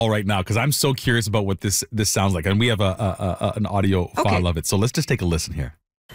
all right now because I'm so curious about what this sounds like, and we have an audio file of it. So let's just take a listen here.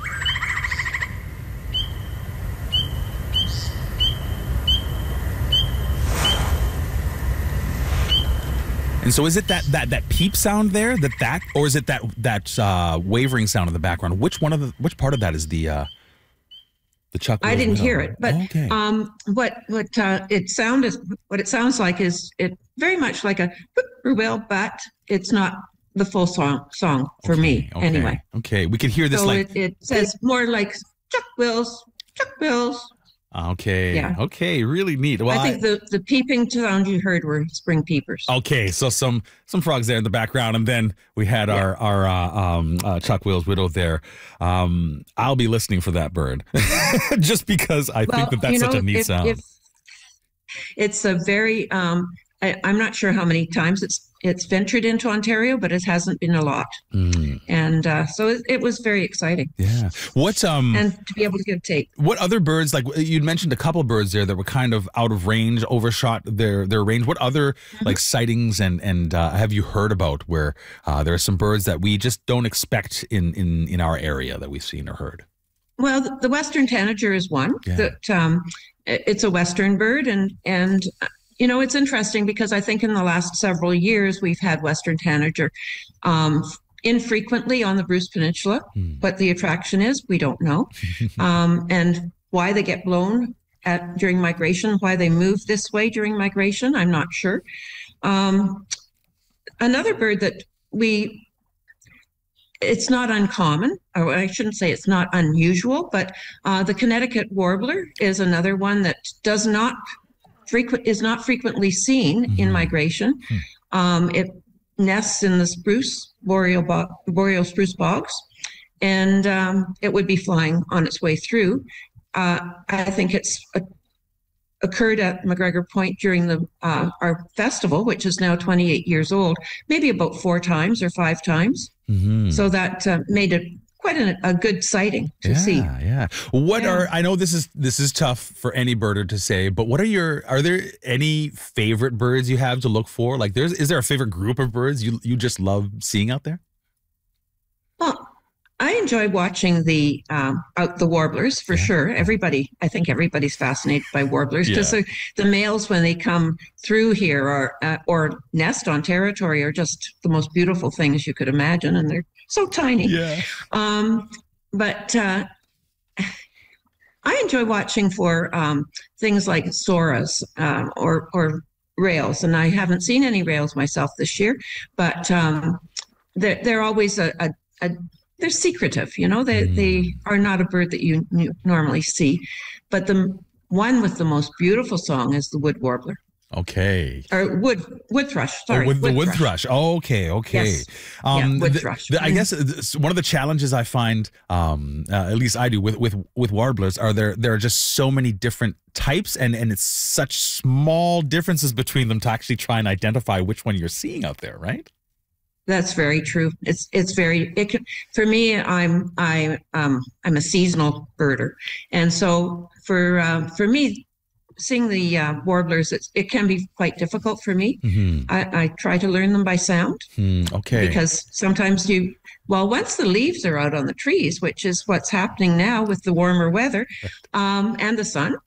And so, is it that peep sound there, or is it that wavering sound in the background? Which part of that is the Chuck? I didn't hear it, but what it sounds like is it very much like a whippoorwill, but it's not the full song for me anyway. Okay, we could hear this it says more like Chuck Wills. Okay. Yeah. Okay. Really neat. Well, I think the peeping sound you heard were spring peepers. Okay. So some frogs there in the background, and then we had our Chuck Will's widow there. I'll be listening for that bird, just because I think that's such a neat sound. It's a very. I'm not sure how many times it's ventured into Ontario, but it hasn't been a lot. And so it was very exciting. Yeah. And to be able to get a tape. What other birds, like you'd mentioned a couple of birds there that were kind of out of range, overshot their range. What other like sightings and have you heard about where there are some birds that we just don't expect in our area that we've seen or heard? Well, the Western Tanager is one. Yeah. That it's a Western bird, and you know, it's interesting because I think in the last several years we've had Western Tanager infrequently on the Bruce Peninsula. What the attraction is, we don't know. And why they get blown during migration, why they move this way during migration, I'm not sure. Another bird that it's not uncommon, or I shouldn't say it's not unusual, but the Connecticut warbler is another one that is not frequently seen in migration. It nests in the boreal spruce bogs, and it would be flying on its way through. I think it's occurred at McGregor Point during our festival, which is now 28 years old, maybe about 4 times or 5 times. So that made it quite a good sighting to see. Yeah. I know this is tough for any birder to say, but are there any favorite birds you have to look for? Like is there a favorite group of birds you just love seeing out there? Well, I enjoy watching the warblers for sure. I think everybody's fascinated by warblers because the males, when they come through here or nest on territory, are just the most beautiful things you could imagine, and they're so tiny. Yeah. But I enjoy watching for things like soras or rails, and I haven't seen any rails myself this year, but they're always they're secretive, you know. They are not a bird that you normally see, but the one with the most beautiful song is the wood warbler. Okay. Or wood thrush. Sorry, the wood thrush. Oh, okay. Yes. Wood thrush. I guess one of the challenges I find, at least I do with warblers, are there are just so many different types, and it's such small differences between them to actually try and identify which one you're seeing out there, right? That's very true. For me, I'm a seasonal birder, and so for me, seeing the warblers, it can be quite difficult for me. I try to learn them by sound. Okay. Because sometimes once the leaves are out on the trees, which is what's happening now with the warmer weather and the sun,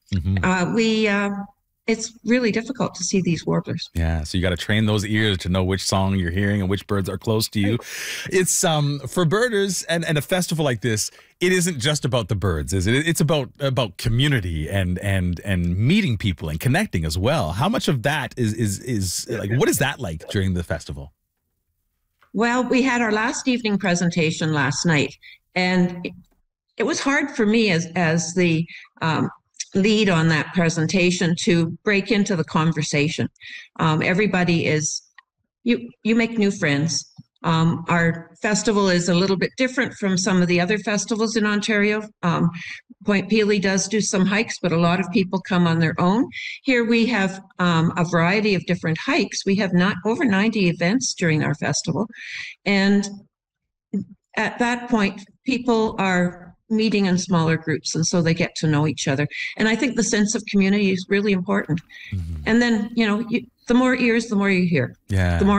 it's really difficult to see these warblers. Yeah, so you got to train those ears to know which song you're hearing and which birds are close to you. It's for birders and a festival like this, it isn't just about the birds, is it? It's about community and meeting people and connecting as well. How much of that is like, what is that like during the festival? Well, we had our last evening presentation last night, and it was hard for me as the lead on that presentation to break into the conversation. Everybody you make new friends. Our festival is a little bit different from some of the other festivals in Ontario. Point Pelee does do some hikes, but a lot of people come on their own. Here we have a variety of different hikes. We have over 90 events during our festival. And at that point, people are meeting in smaller groups, and so they get to know each other. And I think the sense of community is really important. And then, the more ears, the more you hear. Yeah. The more